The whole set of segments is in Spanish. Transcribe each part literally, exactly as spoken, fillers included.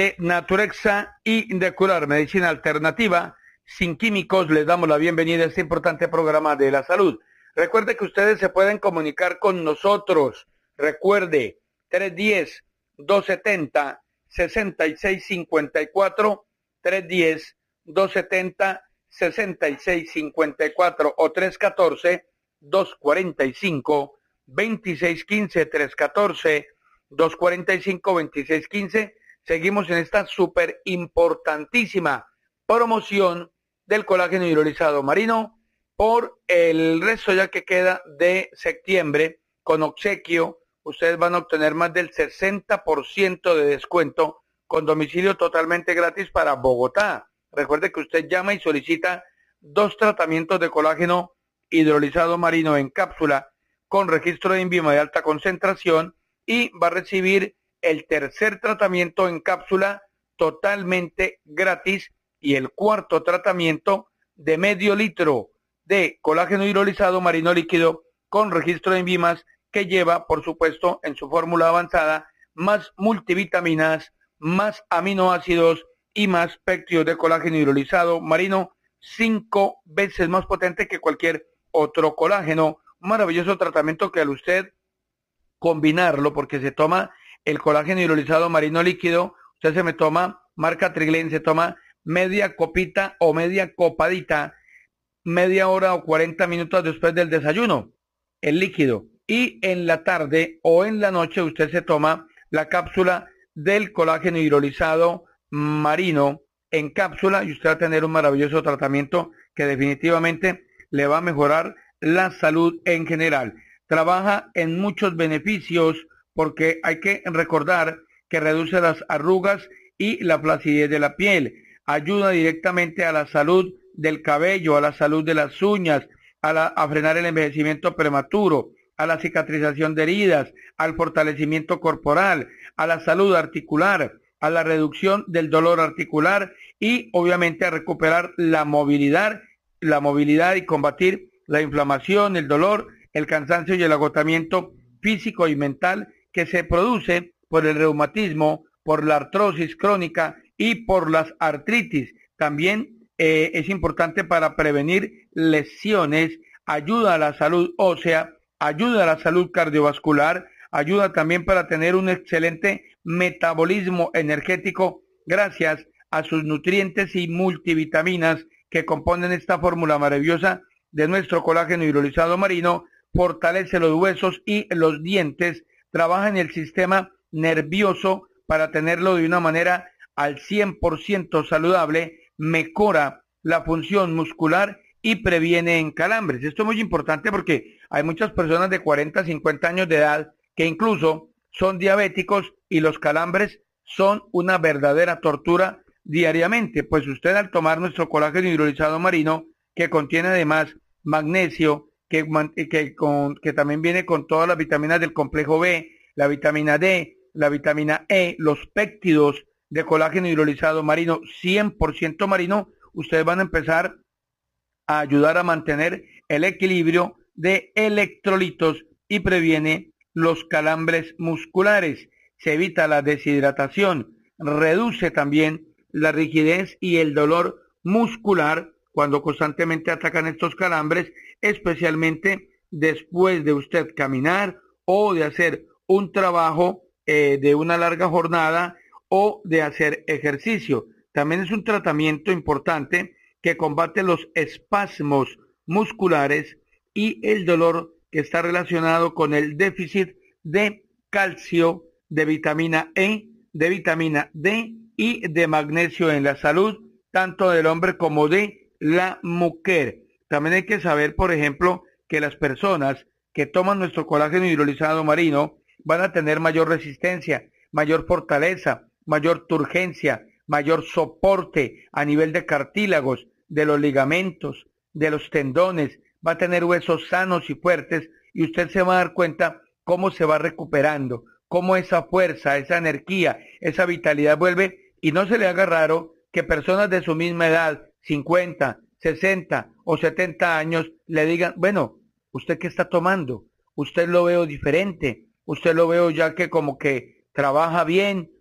de Naturexa y Indecular, medicina alternativa sin químicos. Les damos la bienvenida a este importante programa de la salud. Recuerde que ustedes se pueden comunicar con nosotros. Recuerde, tres uno cero, dos siete cero, seis seis cinco cuatro, tres uno cero, dos siete cero, seis seis cinco cuatro o tres uno cuatro, dos cuatro cinco, dos seis uno cinco, tres uno cuatro, dos cuatro cinco, dos seis uno cinco. Seguimos en esta súper importantísima promoción del colágeno hidrolizado marino por el resto ya que queda de septiembre con obsequio. Ustedes van a obtener más del sesenta por ciento de descuento con domicilio totalmente gratis para Bogotá. Recuerde que usted llama y solicita dos tratamientos de colágeno hidrolizado marino en cápsula con registro de INVIMA de alta concentración y va a recibir el tercer tratamiento en cápsula totalmente gratis y el cuarto tratamiento de medio litro de colágeno hidrolizado marino líquido con registro de INVIMAS que lleva, por supuesto, en su fórmula avanzada, más multivitaminas, más aminoácidos y más péptidos de colágeno hidrolizado marino, cinco veces más potente que cualquier otro colágeno. Un maravilloso tratamiento que al usted combinarlo, porque se toma el colágeno hidrolizado marino líquido, usted se me toma, marca Triglen, se toma media copita o media copadita, media hora o cuarenta minutos después del desayuno, el líquido. Y en la tarde o en la noche usted se toma la cápsula del colágeno hidrolizado marino en cápsula y usted va a tener un maravilloso tratamiento que definitivamente le va a mejorar la salud en general. Trabaja en muchos beneficios porque hay que recordar que reduce las arrugas y la flacidez de la piel, ayuda directamente a la salud del cabello, a la salud de las uñas, a, la, a frenar el envejecimiento prematuro, a la cicatrización de heridas, al fortalecimiento corporal, a la salud articular, a la reducción del dolor articular y obviamente a recuperar la movilidad, la movilidad y combatir la inflamación, el dolor, el cansancio y el agotamiento físico y mental que se produce por el reumatismo, por la artrosis crónica y por las artritis. También eh, es importante para prevenir lesiones, ayuda a la salud ósea, ayuda a la salud cardiovascular, ayuda también para tener un excelente metabolismo energético gracias a sus nutrientes y multivitaminas que componen esta fórmula maravillosa de nuestro colágeno hidrolizado marino. Fortalece los huesos y los dientes, trabaja en el sistema nervioso para tenerlo de una manera al cien por ciento saludable, mejora la función muscular y previene calambres. Esto es muy importante porque hay muchas personas de cuarenta, cincuenta años de edad que incluso son diabéticos y los calambres son una verdadera tortura diariamente. Pues usted al tomar nuestro colágeno hidrolizado marino, que contiene además magnesio, Que, que, con, que también viene con todas las vitaminas del complejo B, la vitamina D, la vitamina E, los péptidos de colágeno hidrolizado marino, cien por ciento marino, ustedes van a empezar a ayudar a mantener el equilibrio de electrolitos y previene los calambres musculares, se evita la deshidratación, reduce también la rigidez y el dolor muscular cuando constantemente atacan estos calambres, especialmente después de usted caminar o de hacer un trabajo eh, de una larga jornada o de hacer ejercicio. También es un tratamiento importante que combate los espasmos musculares y el dolor que está relacionado con el déficit de calcio, de vitamina E, de vitamina D y de magnesio en la salud, tanto del hombre como de la mujer. También hay que saber, por ejemplo, que las personas que toman nuestro colágeno hidrolizado marino van a tener mayor resistencia, mayor fortaleza, mayor turgencia, mayor soporte a nivel de cartílagos, de los ligamentos, de los tendones, va a tener huesos sanos y fuertes y usted se va a dar cuenta cómo se va recuperando, cómo esa fuerza, esa energía, esa vitalidad vuelve y no se le haga raro que personas de su misma edad, cincuenta, sesenta o setenta años, le digan, bueno, ¿usted qué está tomando? Usted lo veo diferente, usted lo veo ya que como que trabaja bien,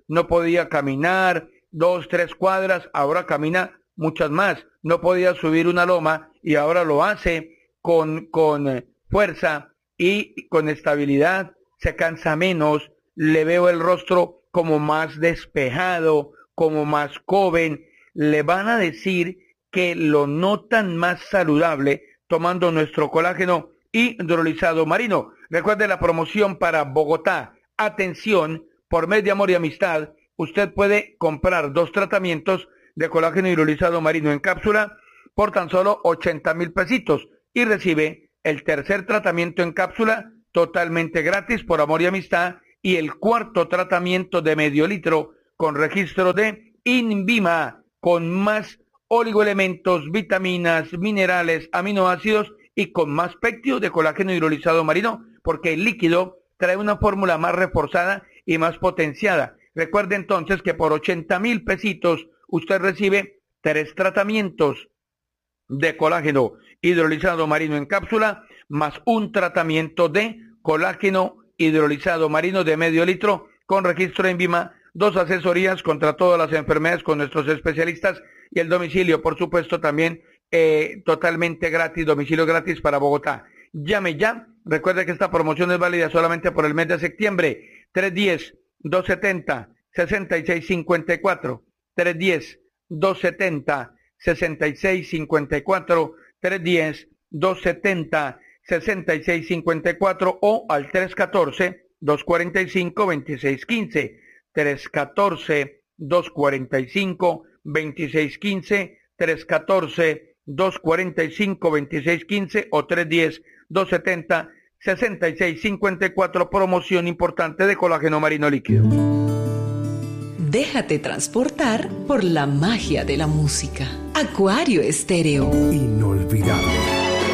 no podía caminar dos, tres cuadras, ahora camina muchas más. No podía subir una loma y ahora lo hace con, con fuerza y con estabilidad, se cansa menos, le veo el rostro como más despejado, como más joven. Le van a decir que lo notan más saludable tomando nuestro colágeno hidrolizado marino. Recuerde la promoción para Bogotá. Atención, por mes de amor y amistad, usted puede comprar dos tratamientos de colágeno hidrolizado marino en cápsula por tan solo ochenta mil pesitos y recibe el tercer tratamiento en cápsula totalmente gratis por amor y amistad y el cuarto tratamiento de medio litro con registro de INVIMA con más oligoelementos, vitaminas, minerales, aminoácidos y con más pectio de colágeno hidrolizado marino, porque el líquido trae una fórmula más reforzada y más potenciada. Recuerde entonces que por ochenta mil pesitos usted recibe tres tratamientos de colágeno hidrolizado marino en cápsula, más un tratamiento de colágeno hidrolizado marino de medio litro con registro en INVIMA, dos asesorías contra todas las enfermedades con nuestros especialistas y el domicilio, por supuesto, también eh, totalmente gratis, domicilio gratis para Bogotá. Llame ya, recuerde que esta promoción es válida solamente por el mes de septiembre, tres uno cero, dos siete cero, seis seis cinco cuatro, tres uno cero, dos siete cero, seis seis cinco cuatro, tres uno cero, dos siete cero, seis seis cinco cuatro o al tres uno cuatro, dos cuatro cinco, dos seis uno cinco, tres uno cuatro, dos cuatro cinco, dos seis uno cinco, tres uno cuatro, dos cuatro cinco, dos seis uno cinco o tres uno cero, dos siete cero, seis seis cinco cuatro, promoción importante de colágeno marino líquido. Déjate transportar por la magia de la música. Acuario Estéreo. Inolvidable.